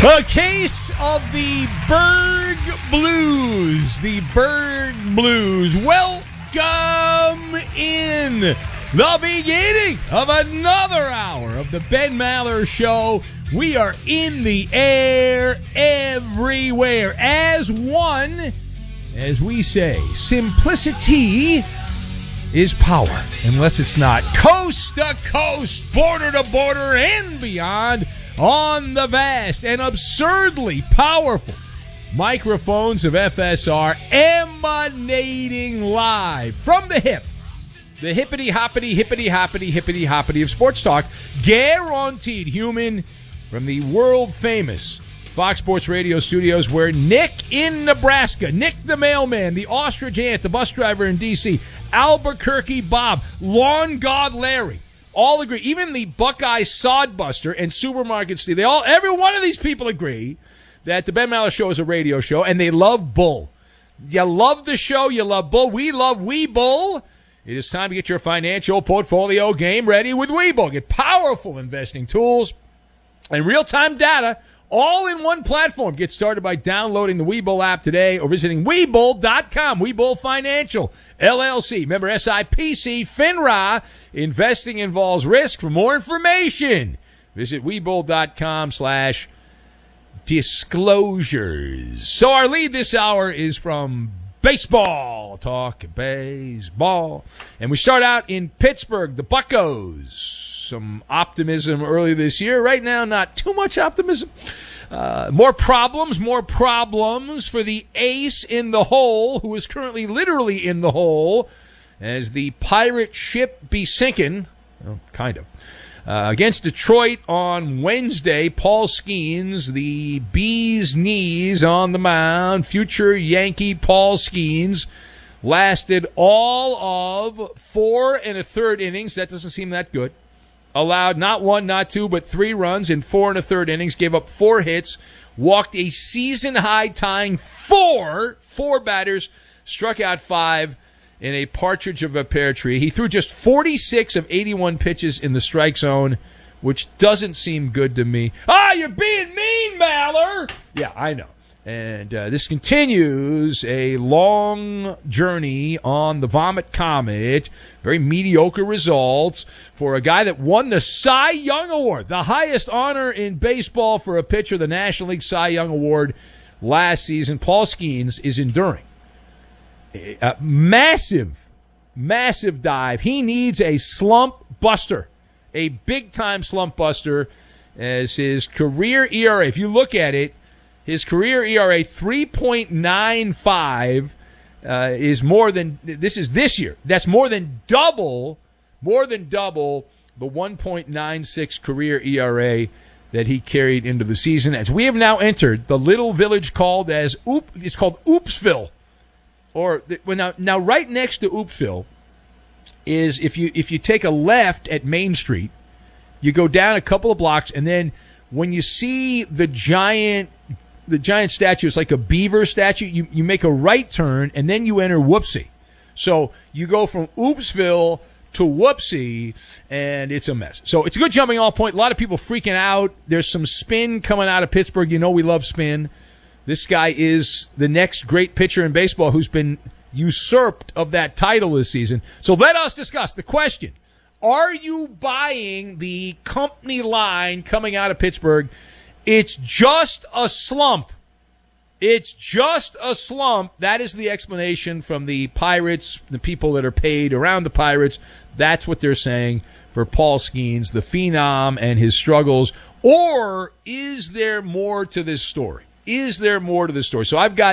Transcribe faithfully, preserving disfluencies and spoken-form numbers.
A case of the Berg Blues. The Berg Blues. Welcome in the beginning of another hour of the Ben Maller Show. We are in the air everywhere as one. As we say, simplicity is power, unless it's not. Coast to coast, border to border, and beyond on the vast and absurdly powerful microphones of F S R, emanating live from the hip, the hippity-hoppity, hippity-hoppity, hippity-hoppity of sports talk, guaranteed human, from the world-famous Fox Sports Radio studios, where Nick in Nebraska, Nick the mailman, the ostrich ant, the bus driver in D C, Albuquerque Bob, lawn god Larry, all agree. Even the Buckeye Sodbuster and Supermarket Steve, they all, every one of these people agree that the Ben Maller Show is a radio show, and they love Bull. You love the show, you love Bull. We love Webull. It is time to get your financial portfolio game ready with Webull. Get powerful investing tools and real-time data all in one platform. Get started by downloading the Webull app today or visiting Webull dot com. Webull Financial, L L C. Member S I P C, FINRA. Investing involves risk. For more information, visit Webull dot com slash disclosures. So our lead this hour is from baseball. Talk baseball. And we start out in Pittsburgh, the Buccos. Some optimism early this year. Right now, not too much optimism. Uh, more problems, more problems for the ace in the hole, who is currently literally in the hole, as the pirate ship be sinking, well, kind of. Uh, against Detroit on Wednesday, Paul Skeens, the bee's knees on the mound, future Yankee Paul Skeens, lasted all of four and a third innings. That doesn't seem that good. Allowed not one, not two, but three runs in four and a third innings, gave up four hits, walked a season-high tying four, four batters, struck out five in a partridge of a pear tree. He threw just forty-six of eighty-one pitches in the strike zone, which doesn't seem good to me. Ah, you're being mean, Maller! Yeah, I know. And uh, this continues a long journey on the Vomit Comet. Very mediocre results for a guy that won the Cy Young Award, the highest honor in baseball for a pitcher, the National League Cy Young Award last season. Paul Skeens is enduring a massive, massive dive. He needs a slump buster, a big-time slump buster, as his career E R A, if you look at it, his career E R A, three point nine five, uh, is more than, this is this year. That's more than double, more than double the one point nine six career E R A that he carried into the season. As we have now entered the little village called as, Oop, it's called Oopsville. Or, well, now, now right next to Oopsville is, if you, if you take a left at Main Street, you go down a couple of blocks, and then when you see the giant The giant statue, is like a beaver statue. You, you make a right turn, and then you enter Whoopsie. So you go from Oopsville to Whoopsie, and it's a mess. So it's a good jumping off point. A lot of people freaking out. There's some spin coming out of Pittsburgh. You know we love spin. This guy is the next great pitcher in baseball who's been usurped of that title this season. So let us discuss the question. Are you buying the company line coming out of Pittsburgh? It's just a slump. It's just a slump. That is the explanation from the Pirates, the people that are paid around the Pirates. That's what they're saying for Paul Skeens, the phenom, and his struggles. Or is there more to this story? Is there more to this story? So I've got